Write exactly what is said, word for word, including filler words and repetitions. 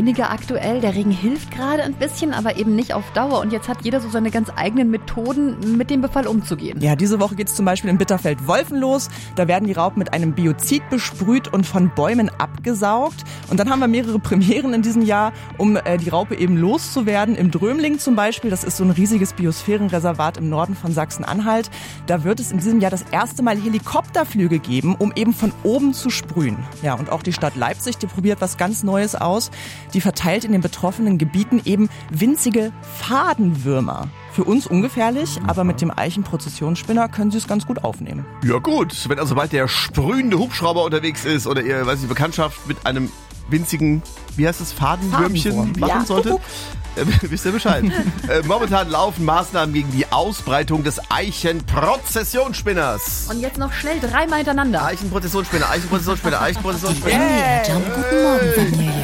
weniger aktuell. Der Regen hilft gerade ein bisschen, aber eben nicht auf Dauer. Und jetzt hat jeder so seine ganz eigenen Methoden, mit dem Befall umzugehen. Ja, diese Woche geht es zum Beispiel in Bitterfeld-Wolfen los. Da werden die Raupen mit einem Biozid besprüht und von Bäumen abgesaugt. Und dann haben wir mehrere Premieren in diesem Jahr, um äh, die Raupe eben loszuwerden. Im Drömling zum Beispiel, das ist so ein riesiges Biosphärenreservat im Norden von Sachsen-Anhalt. Da wird es in diesem Jahr das erste Mal Helikopterflüge geben, um eben von oben zu sprühen. Ja, und auch die Stadt Leipzig, die probiert was ganz Neues aus. Die verteilt in den betroffenen Gebieten eben winzige Fadenwürmer. Für uns ungefährlich, aber mit dem Eichenprozessionsspinner können sie es ganz gut aufnehmen. Ja gut, wenn also bald der sprühende Hubschrauber unterwegs ist oder ihr, weiß ich, Bekanntschaft mit einem winzigen, wie heißt es, Fadenwürmchen Fadenwurm. machen Ja. sollte, äh, wisst ihr Bescheid. äh, momentan laufen Maßnahmen gegen die Ausbreitung des Eichenprozessionsspinners. Und jetzt noch schnell dreimal hintereinander. Eichenprozessionsspinner, Eichenprozessionsspinner, Eichenprozessionsspinner. M D R Jump, guten Morgen, Familie.